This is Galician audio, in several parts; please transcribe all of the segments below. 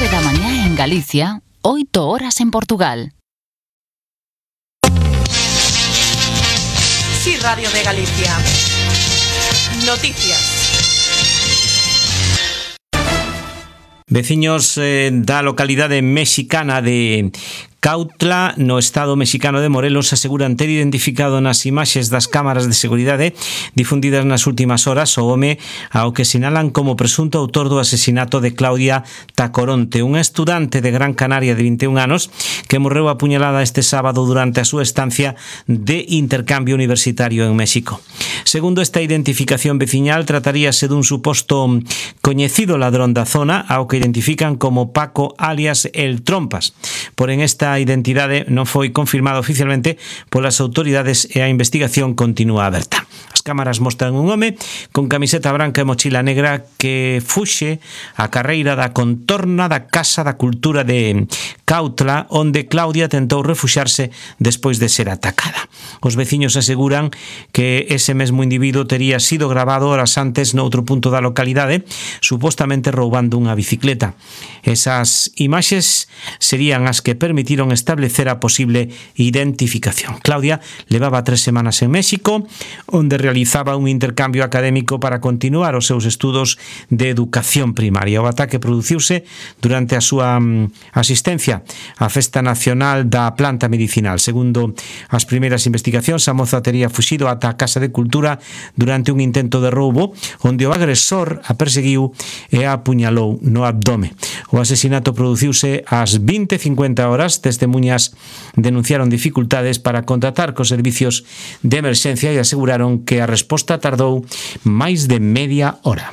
9 en Galicia, 8 horas en Portugal. Sí, Radio de Galicia. Noticias. Veciños da localidade mexicana de Cautla, no estado mexicano de Morelos, aseguran ter identificado nas imaxes das cámaras de seguridade difundidas nas últimas horas o home ao que sinalan como presunto autor do asesinato de Claudia Tacoronte, unha estudante de Gran Canaria de 21 anos que morreu apuñalada este sábado durante a súa estancia de intercambio universitario en México. Segundo esta identificación veciñal, trataríase dun suposto coñecido ladrón da zona ao que identifican como Paco alias El Trompas. Porén, esta identidade non foi confirmada oficialmente polas autoridades e a investigación continúa aberta. As cámaras mostran un home con camiseta branca e mochila negra que fuxe a carreira da contorna da Casa da Cultura de Cautla, onde Claudia tentou refuxarse despois de ser atacada. Os veciños aseguran que ese mesmo individuo tería sido grabado horas antes noutro punto da localidade, supostamente roubando unha bicicleta. Esas imaxes serían as que permitiron establecer a posible identificación. Claudia levaba 3 semanas en México, onde realizaba un intercambio académico para continuar os seus estudos de educación primaria. O ataque produciuse durante a súa asistencia á Festa Nacional da Planta Medicinal. Segundo as primeiras investigacións, a moza tería fuxido ata a Casa de Cultura durante un intento de roubo, onde o agresor a perseguiu e a apuñalou no abdome. O asesinato produciuse ás 20:50 horas. Testemuñas denunciaron dificultades para contratar cos servicios de emerxencia e aseguraron que a resposta tardou máis de media hora.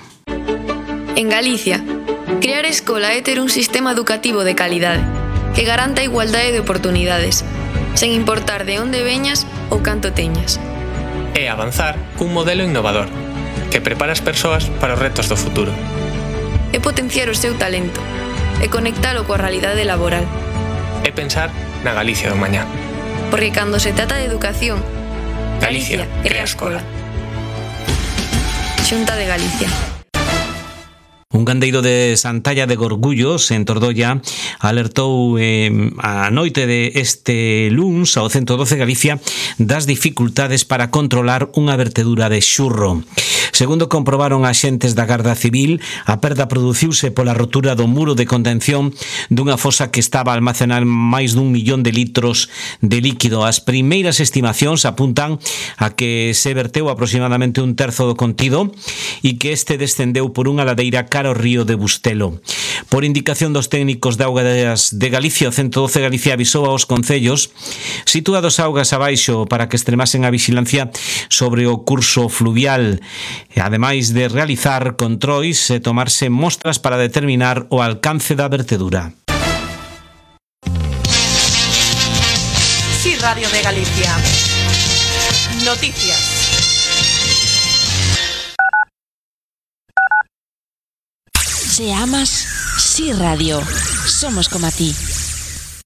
En Galicia, crear escola é ter un sistema educativo de calidade que garanta a igualdade de oportunidades, sen importar de onde veñas ou canto teñas. É avanzar cun modelo innovador que prepara as persoas para os retos do futuro. É potenciar o seu talento e conectalo coa realidade laboral. É pensar na Galicia do mañá. Porque cando se trata de educación, Galicia crea escola. Xunta de Galicia. Un gandeiro de Santalla de Gorgullos, en Tordolla, alertou a noite de este luns ao 112 Galicia das dificultades para controlar unha vertedura de xurro. Segundo comprobaron axentes da Garda Civil, a perda produciuse pola rotura do muro de contención dunha fosa que estaba a almacenar máis dun millón de litros de líquido. As primeiras estimacións apuntan a que se verteu aproximadamente un terzo do contido e que este descendeu por unha ladeira cara ao río de Bustelo. Por indicación dos técnicos de Augas de Galicia, o 112 Galicia avisou aos concellos situados augas abaixo para que extremasen a vigilancia sobre o curso fluvial, ademais de realizar controis e tomarse mostras para determinar o alcance da vertedura. Sí, Radio de Galicia. Noticias. Si amas, Sí Radio. Somos como a ti.